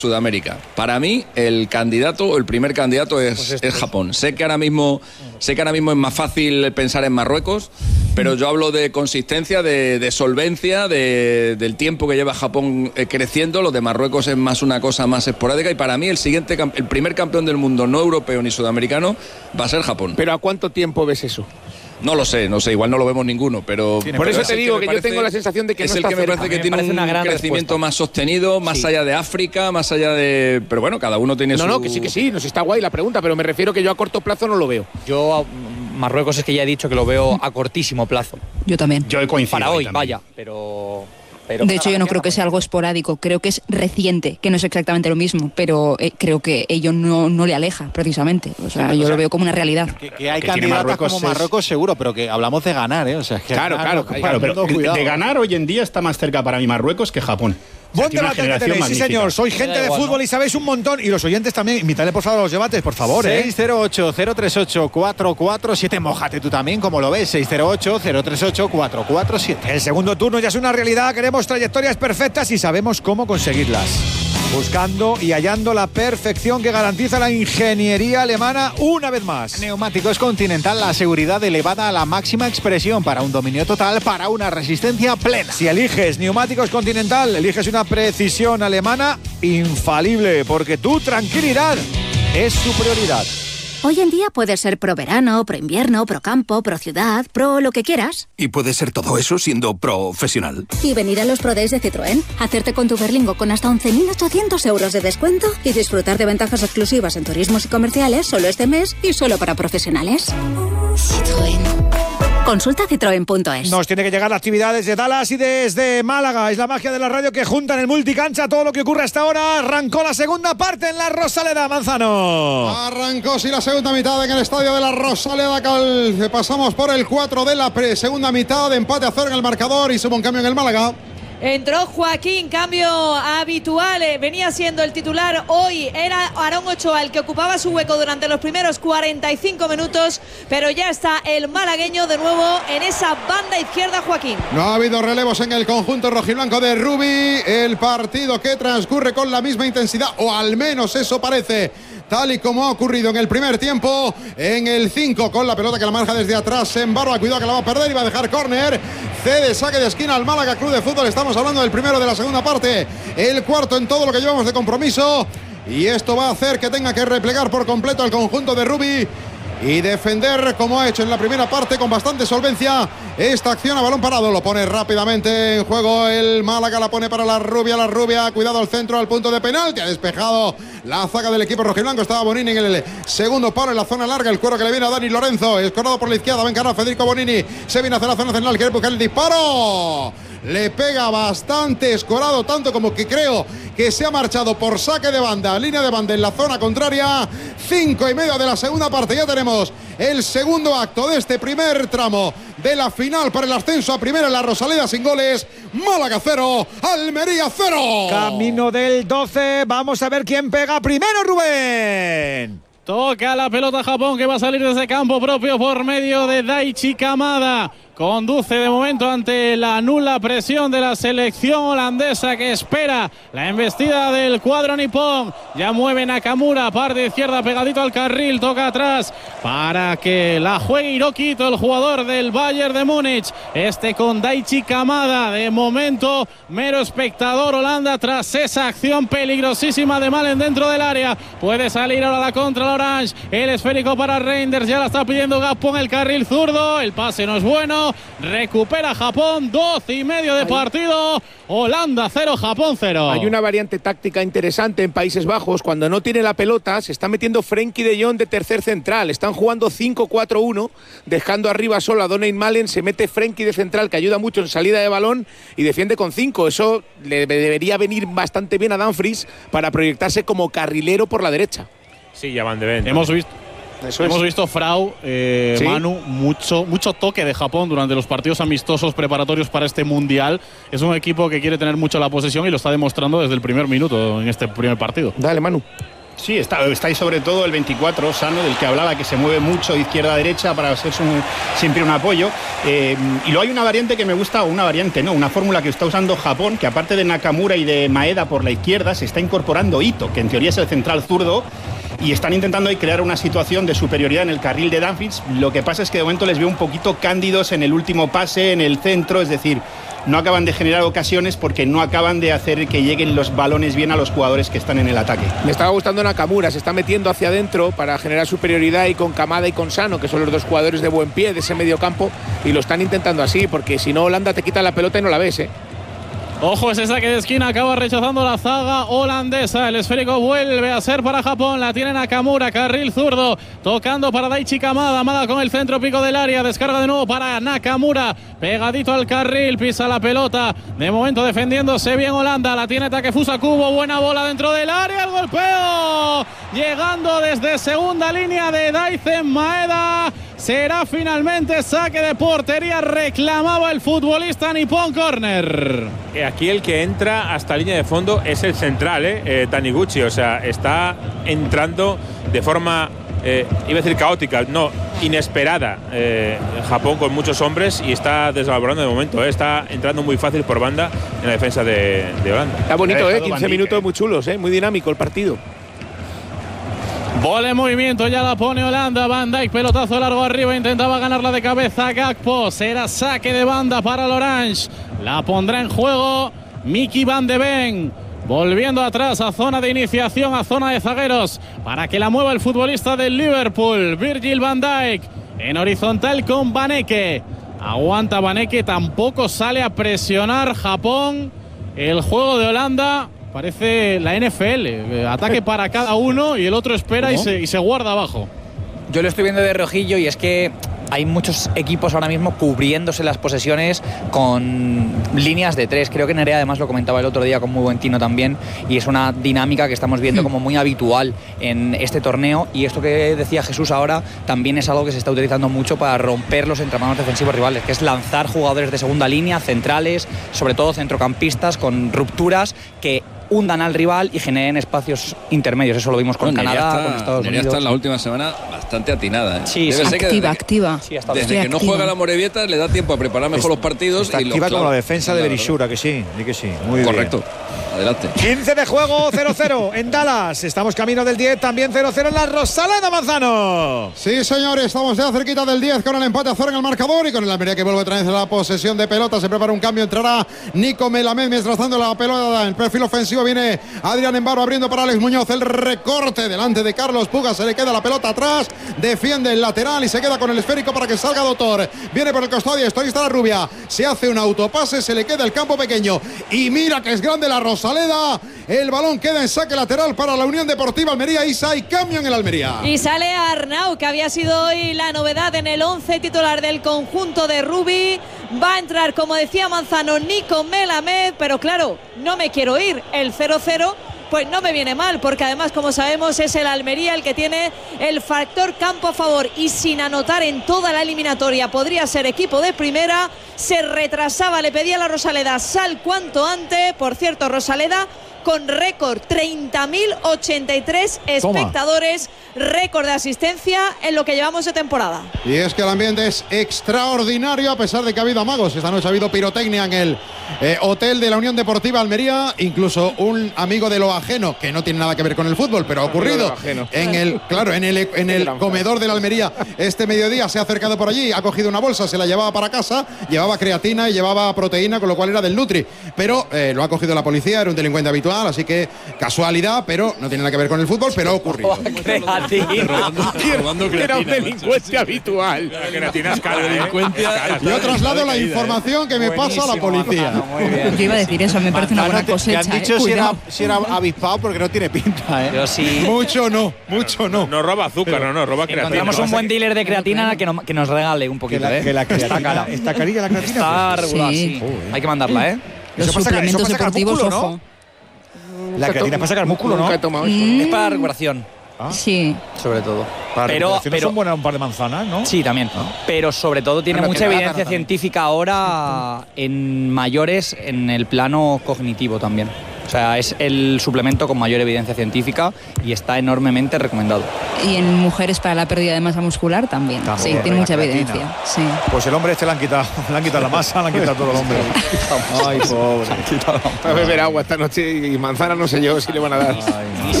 Sudamérica. Para mí, el primer candidato es Japón. Sé que ahora mismo es más fácil pensar en Marruecos, pero yo hablo de consistencia, de solvencia, del tiempo que lleva Japón creciendo. Lo de Marruecos es más una cosa más esporádica, y para mí el primer campeón del mundo no europeo ni sudamericano va a ser Japón. ¿Pero a cuánto tiempo ves eso? No lo sé, igual no lo vemos ninguno, pero... Por eso te digo que yo tengo la sensación de que es no el está que me parece que tiene un crecimiento más sostenido, más allá de África, más allá de... Pero bueno, cada uno tiene su... No, que sí, nos está guay la pregunta, pero me refiero que yo a corto plazo no lo veo. Yo Marruecos es que ya he dicho que lo veo a cortísimo plazo. Yo también. Yo he coincidido para hoy, también. vaya, pero de hecho, yo no creo que sea algo esporádico, creo que es reciente, que no es exactamente lo mismo, pero creo que ello no le aleja, precisamente. O sea, yo lo veo como una realidad. Que hay candidatas como Marruecos seguro, pero que hablamos de ganar, ¿eh? O sea, que claro, pero de ganar hoy en día está más cerca para mí Marruecos que Japón. Buen debate que tenéis, sí señor, sois gente de fútbol y sabéis un montón, y los oyentes también. Invítale por favor a los debates, por favor. 608-038-447, mójate tú también, como lo ves, 608-038-447. El segundo turno ya es una realidad, queremos trayectorias perfectas y sabemos cómo conseguirlas. Buscando y hallando la perfección que garantiza la ingeniería alemana una vez más. Neumáticos Continental, la seguridad elevada a la máxima expresión para un dominio total, para una resistencia plena. Si eliges Neumáticos Continental, eliges una precisión alemana infalible, porque tu tranquilidad es su prioridad. Hoy en día puedes ser pro verano, pro invierno, pro campo, pro ciudad, pro lo que quieras. Y puedes ser todo eso siendo profesional. Y venir a los Pro Days de Citroën, hacerte con tu Berlingo con hasta 11.800 euros de descuento y disfrutar de ventajas exclusivas en turismos y comerciales solo este mes y solo para profesionales. Citroën. Consulta citroen.es. Nos tiene que llegar la actividad desde Dallas y desde Málaga. Es la magia de la radio que junta en el multicancha todo lo que ocurre hasta ahora. Arrancó la segunda parte en la Rosaleda, Manzano. Arrancó sí la segunda mitad en el estadio de la Rosaleda. Pasamos por el 4 de la segunda mitad. De empate a 0 en el marcador y se hubo un cambio en el Málaga. Entró Joaquín, cambio habitual, venía siendo el titular, hoy era Aarón Ochoa el que ocupaba su hueco durante los primeros 45 minutos, pero ya está el malagueño de nuevo en esa banda izquierda, Joaquín. No ha habido relevos en el conjunto rojiblanco de Rubi, el partido que transcurre con la misma intensidad, o al menos eso parece, tal y como ha ocurrido en el primer tiempo. En el 5 con la pelota que la maneja desde atrás en Barba, cuidado que la va a perder y va a dejar córner, cede saque de esquina al Málaga Club de Fútbol. Estamos hablando del primero de la segunda parte, el cuarto en todo lo que llevamos de compromiso, y esto va a hacer que tenga que replegar por completo el conjunto de Rubi y defender como ha hecho en la primera parte con bastante solvencia esta acción a balón parado. Lo pone rápidamente en juego el Málaga, la pone para la rubia, cuidado al centro, al punto de penalti, ha despejado la zaga del equipo rojiblanco. Estaba Bonini en el segundo palo en la zona larga, el cuero que le viene a Dani Lorenzo, escorado por la izquierda, ven cargar Federico Bonini, se viene hacia la zona central, quiere buscar el disparo, le pega bastante escorado, tanto como que creo que se ha marchado por saque de banda, línea de banda en la zona contraria. 5:30 de la segunda parte, ya tenemos el segundo acto de este primer tramo de la final para el ascenso a primera en la Rosaleda sin goles. Málaga 0, Almería 0. Camino del 12, vamos a ver quién pega primero, Rubén. Toca la pelota Japón, que va a salir desde campo propio por medio de Daichi Kamada. Conduce de momento ante la nula presión de la selección holandesa, que espera la embestida del cuadro nipón. Ya mueve Nakamura, parte izquierda pegadito al carril, toca atrás para que la juegue Hiroquito, el jugador del Bayern de Múnich. Con Daichi Kamada, de momento mero espectador Holanda tras esa acción peligrosísima de Malen dentro del área. Puede salir ahora la contra la Orange, el esférico para Reinders, ya la está pidiendo Gakpo en el carril zurdo, el pase no es bueno. Recupera Japón, 12:30 de partido. Holanda 0, Japón 0. Hay una variante táctica interesante en Países Bajos. Cuando no tiene la pelota, se está metiendo Frenkie de Jong de tercer central. Están jugando 5-4-1, dejando arriba solo a Donny Malen. Se mete Frenkie de central, que ayuda mucho en salida de balón y defiende con 5. Eso le debería venir bastante bien a Dumfries para proyectarse como carrilero por la derecha. Sí, ya van de venta. Hemos visto, Frau, ¿sí? Manu, mucho toque de Japón durante los partidos amistosos preparatorios para este Mundial. Es un equipo que quiere tener mucho la posesión y lo está demostrando desde el primer minuto en este primer partido. Dale, Manu. Sí, está ahí sobre todo el 24, Sano, del que hablaba, que se mueve mucho izquierda a derecha para ser siempre un apoyo. Y luego hay una variante que me gusta, una fórmula que está usando Japón, que aparte de Nakamura y de Maeda por la izquierda, se está incorporando Ito, que en teoría es el central zurdo, y están intentando ahí crear una situación de superioridad en el carril de Dumfries. Lo que pasa es que de momento les veo un poquito cándidos en el último pase, en el centro, es decir, no acaban de generar ocasiones porque no acaban de hacer que lleguen los balones bien a los jugadores que están en el ataque. Me estaba gustando Nakamura, se está metiendo hacia adentro para generar superioridad, y con Kamada y con Sano, que son los dos jugadores de buen pie de ese medio campo, y lo están intentando así, porque si no Holanda te quita la pelota y no la ves, ¿eh? Ojo, ese saque de esquina acaba rechazando la zaga holandesa. El esférico vuelve a ser para Japón. La tiene Nakamura, carril zurdo, tocando para Daichi Kamada. Kamada con el centro pico del área. Descarga de nuevo para Nakamura. Pegadito al carril, pisa la pelota. De momento defendiéndose bien Holanda. La tiene Takefusa Kubo. Buena bola dentro del área. El golpeo. Llegando desde segunda línea de Daizen Maeda. Será finalmente saque de portería. Reclamaba el futbolista nipón. Córner. Aquí el que entra hasta línea de fondo es el central, Taniguchi. O sea, está entrando de forma, iba a decir caótica, no, inesperada. Japón con muchos hombres y está desvalorando de momento. Está entrando muy fácil por banda en la defensa de Holanda. Está bonito, 15 minutos muy chulos, muy dinámico el partido. Bola en movimiento, ya la pone Holanda. Van Dijk, pelotazo largo arriba, intentaba ganarla de cabeza Gakpo. Será saque de banda para el Orange. La pondrá en juego Mickey Van de Ven. Volviendo atrás a zona de iniciación, a zona de zagueros, para que la mueva el futbolista del Liverpool, Virgil van Dijk. En horizontal con Baneke. Aguanta Baneke, tampoco sale a presionar Japón. El juego de Holanda parece la NFL. Ataque para cada uno y el otro espera y se guarda abajo. Yo lo estoy viendo de reojillo y es que hay muchos equipos ahora mismo cubriéndose las posesiones con líneas de tres. Creo que Nerea además lo comentaba el otro día con muy buen tino también, y es una dinámica que estamos viendo como muy habitual en este torneo. Y esto que decía Jesús ahora también es algo que se está utilizando mucho para romper los entramados defensivos rivales, que es lanzar jugadores de segunda línea, centrales, sobre todo centrocampistas, con rupturas que hundan al rival y generen espacios intermedios. Eso lo vimos con Canadá, con Estados Unidos. Está en la última semana bastante atinada. Sí, activa. Sí, desde que no juega la Morevieta le da tiempo a preparar mejor los partidos. Está activa como la defensa de Berishura, que sí, muy correcto. Bien. Adelante. 15 de juego, 0-0 en Dallas. Estamos camino del 10, también 0-0 en la Rosaleda, Manzano. Sí, señores, estamos ya cerquita del 10 con el empate a 0 en el marcador y con el Almería que vuelve otra vez a la posesión de pelota. Se prepara un cambio, entrará Nico Melamed mientras tanto la pelota en perfil ofensivo. Viene Adrián Embaro abriendo para Alex Muñoz. El recorte delante de Carlos Puga. Se le queda la pelota atrás. Defiende el lateral y se queda con el esférico para que salga Doctor. Viene por el costado y esto. Ahí está la rubia. Se hace un autopase. Se le queda el campo pequeño. Y mira que es grande la Rosaleda. El balón queda en saque lateral para la Unión Deportiva Almería. Isa y cambio en el Almería. Y sale Arnau, que había sido hoy la novedad en el 11 titular del conjunto de Rubí. Va a entrar, como decía Manzano, Nico Melamed, pero claro, no me quiero ir. El 0-0 pues no me viene mal, porque además, como sabemos, es el Almería el que tiene el factor campo a favor, y sin anotar en toda la eliminatoria podría ser equipo de primera. Se retrasaba, le pedía a la Rosaleda sal cuanto antes. Por cierto, Rosaleda con récord, 30.083 espectadores, récord de asistencia en lo que llevamos de temporada. Y es que el ambiente es extraordinario, a pesar de que ha habido amagos. Esta noche ha habido pirotecnia en el hotel de la Unión Deportiva Almería. Incluso un amigo de lo ajeno, que no tiene nada que ver con el fútbol, pero ha ocurrido en el comedor de la Almería este mediodía. Se ha acercado por allí, ha cogido una bolsa, se la llevaba para casa, llevaba creatina y llevaba proteína, con lo cual era del Nutri, pero lo ha cogido la policía. Era un delincuente habitual, así que casualidad, pero no tiene nada que ver con el fútbol, pero ha ocurrido. Era un delincuente habitual. Yo traslado la información que me pasa a la policía. Yo iba a decir eso, me parece una buena cosecha. Te han dicho si era avispado, porque no tiene pinta, Pero sí. Mucho no. No roba azúcar, no roba creatina. Encontramos un buen dealer de creatina que nos regale un poquito, que la creatina, está carilla la creatina. Está regular, sí. Hay que mandarla, Los suplementos deportivos, ojo. La creatina es para sacar músculo, ¿no? Es para la recuperación. Sí. Sobre todo. Pero son buenas un par de manzanas, ¿no? Sí, también. Pero sobre todo tiene mucha evidencia científica ahora en mayores en el plano cognitivo también. sea, es el suplemento con mayor evidencia científica y está enormemente recomendado. Y en mujeres para la pérdida de masa muscular también. Sí, tiene mucha evidencia. Sí. Pues el hombre este le han quitado la masa, le han quitado todo el hombre. Ay, pobre. Va a beber agua esta noche y manzana no sé yo si le van a dar.